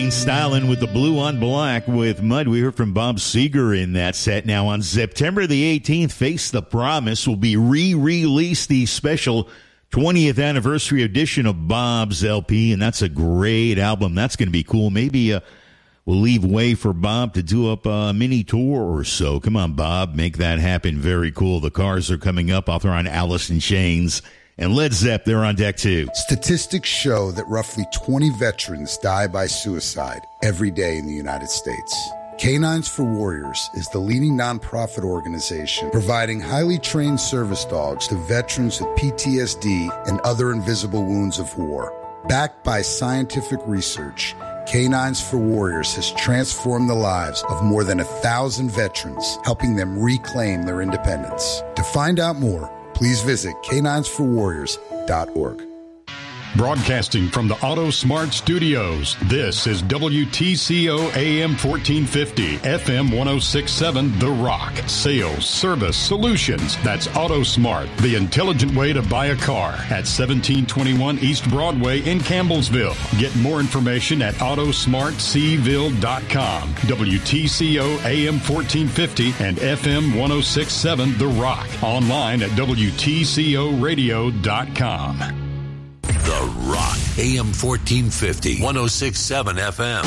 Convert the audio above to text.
Styling with the blue on black with Mud. We heard from Bob Seger in that set. Now on September the 18th, Face the Promise will be re-released, the special 20th anniversary edition of Bob's LP, and that's a great album. That's going to be cool. Maybe we'll leave way for Bob to do up a mini tour or so. Come on, Bob, make that happen. Very cool. The Cars are coming up. Author on Alice in Chains. And Led Zepp, they're on deck too. Statistics show that roughly 20 veterans die by suicide every day in the United States. Canines for Warriors is the leading nonprofit organization providing highly trained service dogs to veterans with PTSD and other invisible wounds of war. Backed by scientific research, Canines for Warriors has transformed the lives of more than 1,000 veterans, helping them reclaim their independence. To find out more, please visit caninesforwarriors.org. Broadcasting from the Auto Smart Studios, this is WTCO AM 1450, FM 1067, The Rock. Sales, service, solutions. That's Auto Smart, the intelligent way to buy a car at 1721 East Broadway in Campbellsville. Get more information at autosmartseville.com. WTCO AM 1450 and FM 1067, The Rock. Online at WTCOradio.com. The Rock, AM 1450, 1067 FM.